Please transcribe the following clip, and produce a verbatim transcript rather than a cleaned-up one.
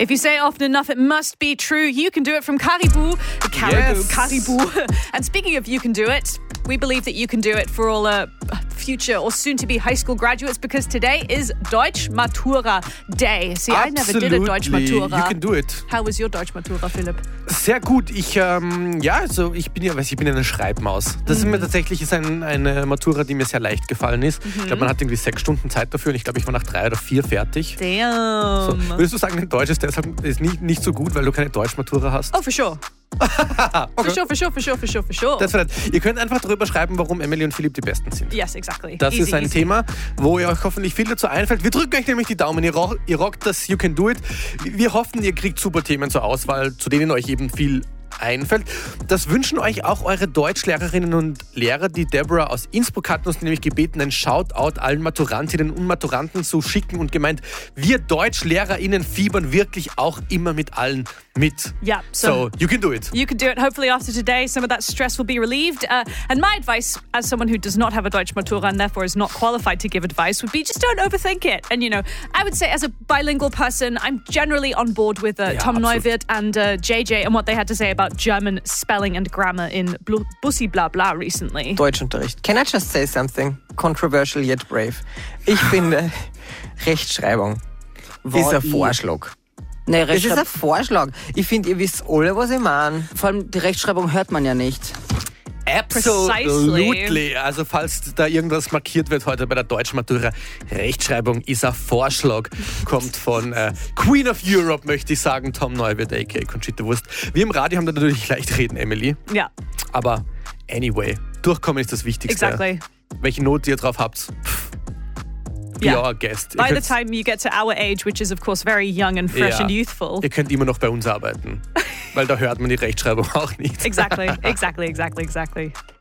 If you say it often enough, it must be true. You can do it from Caribou. Caribou, Yes. Caribou. And speaking of you can do it, we believe that you can do it for all uh, future or soon-to-be high school graduates because today is Deutsch Matura Day. See, I never did a Deutsch Matura. You can do it. How was your Deutsch Matura, Philipp? Sehr gut. Ich, ähm, ja, also ich bin ja, weiß ich bin eine Schreibmaus. Das ist mir tatsächlich ist ein, eine Matura, die mir sehr leicht gefallen ist. Ich glaube, man hat irgendwie sechs Stunden Zeit dafür und ich glaube, ich war nach drei oder vier fertig. Damn. So. Würdest du sagen, dein Deutsch ist deshalb ist nicht, nicht so gut, weil du keine Deutsch-Matura hast? Oh, for sure. For sure, for sure, for sure, for sure, for sure. Das wird, ihr könnt einfach darüber schreiben, warum Emily und Philipp die Besten sind. Yes, exactly. Das Easy, ist ein easy. Thema, wo ihr euch hoffentlich viel dazu einfällt. Wir drücken euch nämlich die Daumen. Ihr, rock, ihr rockt das You Can Do It. Wir hoffen, ihr kriegt super Themen zur Auswahl, zu denen euch eben viel einfällt. Das wünschen euch auch eure Deutschlehrerinnen und Lehrer. Die Deborah aus Innsbruck hat uns nämlich gebeten, ein Shoutout allen Maturantinnen und Maturanten zu schicken und gemeint, wir DeutschlehrerInnen fiebern wirklich auch immer mit allen mit. Yeah, so, So, you can do it. you can do it. Hopefully after today, some of that stress will be relieved. Uh, and my advice, as someone who does not have a Deutsch Matura and therefore is not qualified to give advice, would be just don't overthink it. And, you know, I would say as a bilingual person, I'm generally on board with uh, Yeah, Tom absolutely. Neuwirth and uh, J J and what they had to say about German spelling and grammar in Blu- Bussi Bla Bla recently. Deutschunterricht. Can I just say something controversial yet brave? Ich finde, Rechtschreibung ist ein Vorschlag. Nee, Es ist Rechtschreib- ein Vorschlag. Ich finde, ihr wisst alle, was ich meine. Vor allem die Rechtschreibung hört man ja nicht. Absolutely. Also falls da irgendwas markiert wird heute bei der Deutschen Matura, Rechtschreibung ist ein Vorschlag. Kommt von äh, Queen of Europe, möchte ich sagen, Tom Neuwirth, a k a. Conchita Wurst. Wir im Radio haben da natürlich leicht reden, Emily. Yeah, Aber anyway, durchkommen ist das Wichtigste. exactly. Welche Note ihr drauf habt, pff, be Yeah. our guest. Ihr By the könnt, time you get to our age, which is of course very young and fresh Ja. and youthful. ihr könnt immer noch bei uns arbeiten, weil da hört man die Rechtschreibung auch nicht. Exactly, exactly, exactly, exactly.